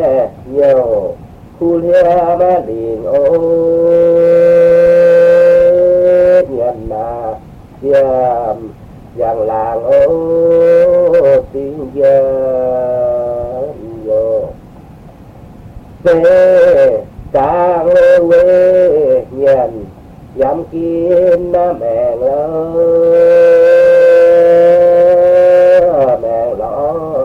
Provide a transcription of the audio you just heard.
nhiều khu lia mà liền ô nhận là tiệm dạng làng ô tiếng dân vô về càng quê nhận dám kín mẹ lớn